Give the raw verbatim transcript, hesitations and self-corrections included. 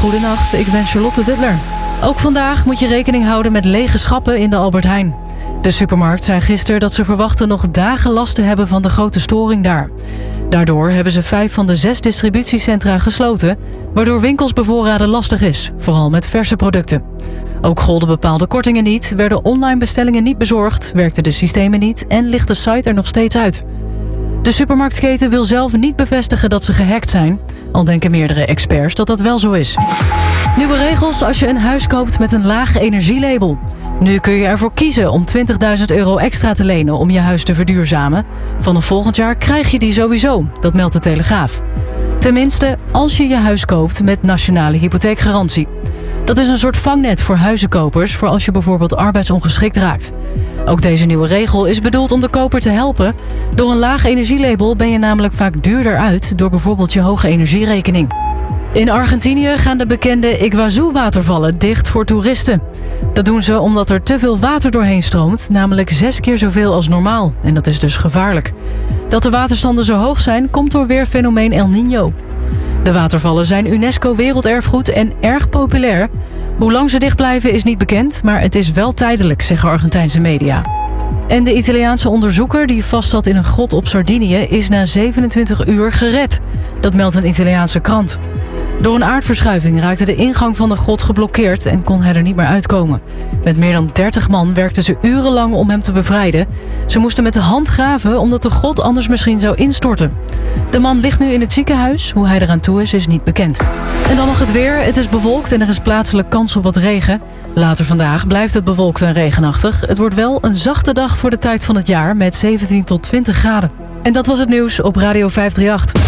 Goedenacht, ik ben Charlotte Duttler. Ook vandaag moet je rekening houden met lege schappen in de Albert Heijn. De supermarkt zei gisteren dat ze verwachten nog dagen last te hebben van de grote storing daar. Daardoor hebben ze vijf van de zes distributiecentra gesloten, waardoor winkels bevoorraden lastig is, vooral met verse producten. Ook golden bepaalde kortingen niet, werden online bestellingen niet bezorgd, werkten de systemen niet en ligt de site er nog steeds uit. De supermarktketen wil zelf niet bevestigen dat ze gehackt zijn, al denken meerdere experts dat dat wel zo is. Nieuwe regels als je een huis koopt met een laag energielabel. Nu kun je ervoor kiezen om twintigduizend euro extra te lenen om je huis te verduurzamen. Vanaf volgend jaar krijg je die sowieso, dat meldt de Telegraaf. Tenminste, als je je huis koopt met nationale hypotheekgarantie. Dat is een soort vangnet voor huizenkopers voor als je bijvoorbeeld arbeidsongeschikt raakt. Ook deze nieuwe regel is bedoeld om de koper te helpen. Door een laag energielabel ben je namelijk vaak duurder uit door bijvoorbeeld je hoge energierekening. In Argentinië gaan de bekende Iguazú-watervallen dicht voor toeristen. Dat doen ze omdat er te veel water doorheen stroomt, namelijk zes keer zoveel als normaal. En dat is dus gevaarlijk. Dat de waterstanden zo hoog zijn, komt door weerfenomeen El Niño. De watervallen zijn UNESCO werelderfgoed en erg populair. Hoe lang ze dicht blijven is niet bekend, maar het is wel tijdelijk, zeggen Argentijnse media. En de Italiaanse onderzoeker die vastzat in een grot op Sardinië is na zevenentwintig uur gered. Dat meldt een Italiaanse krant. Door een aardverschuiving raakte de ingang van de grot geblokkeerd en kon hij er niet meer uitkomen. Met meer dan dertig man werkten ze urenlang om hem te bevrijden. Ze moesten met de hand graven omdat de grot anders misschien zou instorten. De man ligt nu in het ziekenhuis. Hoe hij eraan toe is, is niet bekend. En dan nog het weer. Het is bewolkt en er is plaatselijk kans op wat regen. Later vandaag blijft het bewolkt en regenachtig. Het wordt wel een zachte dag voor de tijd van het jaar met zeventien tot twintig graden. En dat was het nieuws op Radio vijf drie acht.